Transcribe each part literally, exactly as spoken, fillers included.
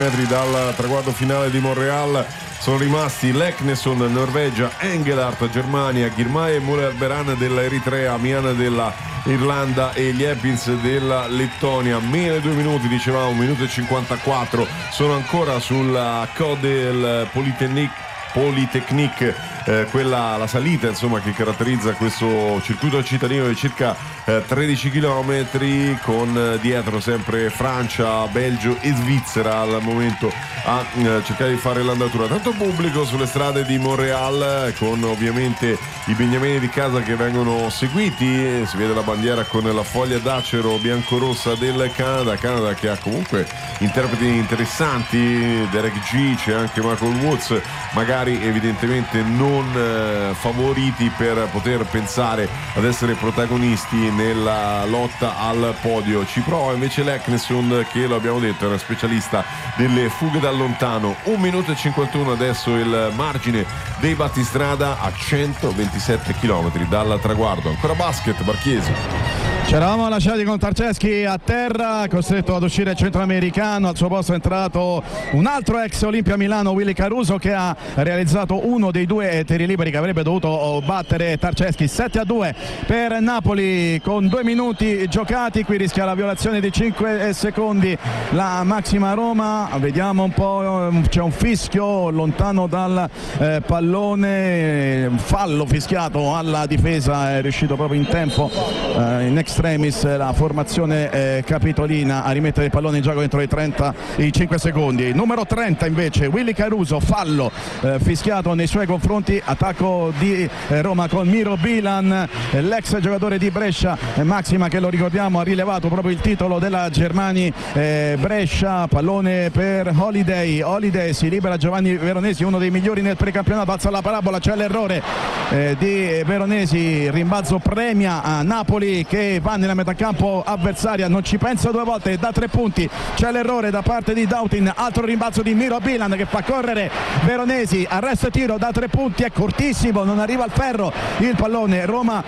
metri dal traguardo finale di Montreal sono rimasti Leknesson Norvegia, Engelhardt Germania, Girmay e Muller Beran dell'Eritrea, Mian della Irlanda e gli Eppins della Lettonia. Meno di due minuti, dicevamo, un minuto e cinquantaquattro, sono ancora sulla Code del Polytechnique Polytechnique, eh, quella la salita insomma che caratterizza questo circuito cittadino di circa eh, tredici chilometri, con eh, dietro sempre Francia, Belgio e Svizzera al momento a eh, cercare di fare l'andatura. Tanto pubblico sulle strade di Montreal, con ovviamente i beniamini di casa che vengono seguiti, si vede la bandiera con la foglia d'acero biancorossa del Canada, Canada che ha comunque interpreti interessanti, Derek G, c'è anche Michael Woods, magari evidentemente non eh, favoriti per poter pensare ad essere protagonisti nella lotta al podio. Ci prova invece Leknesson, che lo abbiamo detto è una specialista delle fughe da lontano. Un minuto e cinquantuno adesso il margine dei battistrada a centoventisette chilometri dal traguardo. Ancora basket, Marchiesi. Ci eravamo lasciati con Tarczewski a terra, costretto ad uscire il centroamericano. Al suo posto è entrato un altro ex Olimpia Milano, Willy Caruso, che ha realizzato uno dei due tiri liberi che avrebbe dovuto battere Tarczewski. Sette a due per Napoli con due minuti giocati. Qui rischia la violazione di cinque secondi la Maxima Roma. Vediamo un po', c'è un fischio lontano dal eh, pallone, fallo fischiato alla difesa, è riuscito proprio in tempo eh, in extremis la formazione eh, capitolina a rimettere il pallone in gioco entro i trenta, i cinque secondi. Numero trenta invece Willy Caruso, fallo eh, fischiato nei suoi confronti, attacco di eh, Roma con Miro Bilan, eh, l'ex giocatore di Brescia, eh, Maxima, che lo ricordiamo ha rilevato proprio il titolo della Germani eh, Brescia. Pallone per Holiday, Holiday si libera Giovanni Veronesi, uno dei migliori nel precampionato, alza la parabola, c'è l'errore eh, di Veronesi, rimbalzo premia a Napoli che va nella metacampo avversaria, non ci pensa due volte, da tre punti c'è l'errore da parte di Dautin, altro rimbalzo di Miro Bilan che fa correre Veronesi, arresto e tiro da tre punti, è cortissimo, non arriva al ferro il pallone. Roma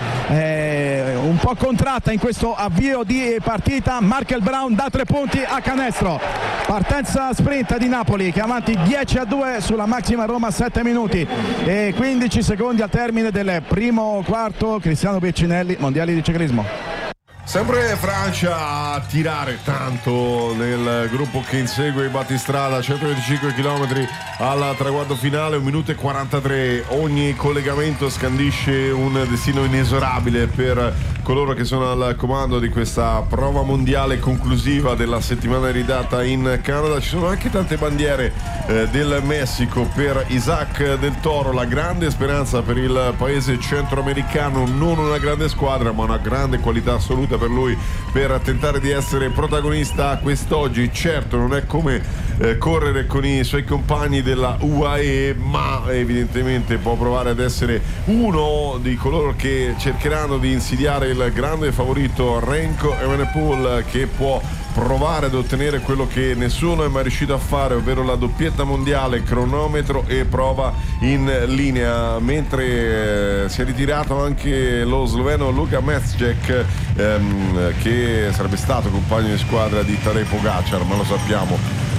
eh, un po' contratta in questo avvio di partita. Markel Brown da tre punti a canestro, partenza sprint di Napoli che è avanti dieci a due sulla Maxima Roma, sette minuti e quindici secondi al termine del primo quarto. Cristiano Piccinelli, mondiali di ciclismo. Sempre Francia a tirare tanto nel gruppo che insegue i battistrada, centoventicinque chilometri al traguardo finale, un minuto e quarantatré. Ogni collegamento scandisce un destino inesorabile per coloro che sono al comando di questa prova mondiale conclusiva della settimana ridata in Canada. Ci sono anche tante bandiere eh, del Messico per Isaac del Toro, la grande speranza per il paese centroamericano, non una grande squadra ma una grande qualità assoluta per lui per tentare di essere protagonista quest'oggi. Certo non è come eh, correre con i suoi compagni della U A E, ma evidentemente può provare ad essere uno di coloro che cercheranno di insidiare il grande favorito Remco Evenepoel, che può provare ad ottenere quello che nessuno è mai riuscito a fare, ovvero la doppietta mondiale, cronometro e prova in linea, mentre eh, si è ritirato anche lo sloveno Luka Mezgec, ehm, che sarebbe stato compagno di squadra di Tadej Pogacar, ma lo sappiamo,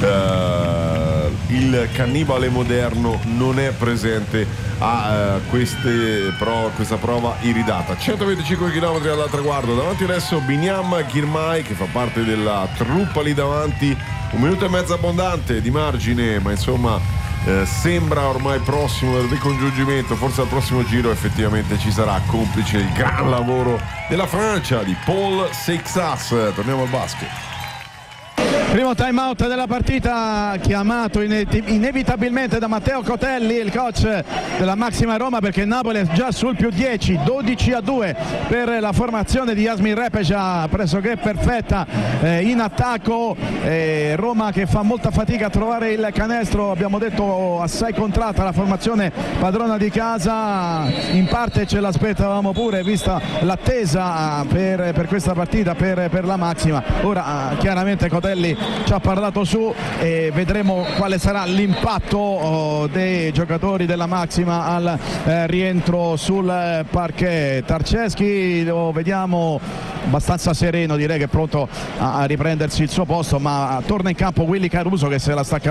eh, il cannibale moderno non è presente a uh, queste pro, questa prova iridata. centoventicinque chilometri al traguardo, davanti adesso Binyam Girmay che fa parte della truppa lì davanti, un minuto e mezzo abbondante di margine, ma insomma eh, sembra ormai prossimo del ricongiungimento. Forse al prossimo giro effettivamente ci sarà, complice il gran lavoro della Francia di Paul Seixas. Torniamo al basket. Primo time out della partita chiamato inevitabilmente da Matteo Cotelli, il coach della Maxima Roma, perché Napoli è già sul più dieci, dodici a due per la formazione di Yasmin Repeja, pressoché perfetta eh, in attacco. eh, Roma che fa molta fatica a trovare il canestro, abbiamo detto assai contratta la formazione padrona di casa, in parte ce l'aspettavamo pure vista l'attesa per, per questa partita per, per la Maxima. Ora chiaramente Cotelli ci ha parlato su e vedremo quale sarà l'impatto oh, dei giocatori della Maxima al eh, rientro sul eh, parquet. Tarczewski lo vediamo abbastanza sereno, direi che è pronto a, a riprendersi il suo posto, ma torna in campo Willy Caruso che se la sta cavando